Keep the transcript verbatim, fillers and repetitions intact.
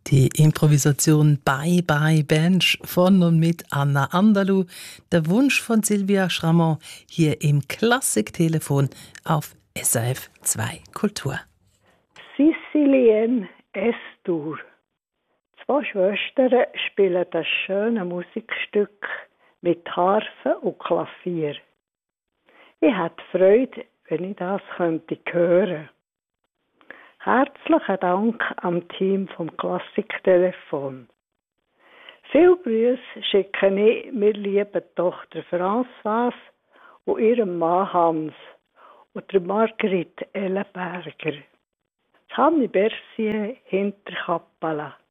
Die Improvisation Bye Bye Bench von und mit Anna Andalou. Der Wunsch von Sylvia Schramon hier im Klassiktelefon auf S R F zwei Kultur. Sicilien S-Dur. Zwei Schwestern spielen das schöne Musikstück mit Harfe und Klavier. Ich hätte Freude, wenn ich das könnte hören. Herzlichen Dank am Team vom Klassiktelefon. Viel Grüße schicke ich mir liebe Tochter Françoise und ihrem Mann Hans und der Marguerite Ellenberger. Hanni Bercier Hinterkappala.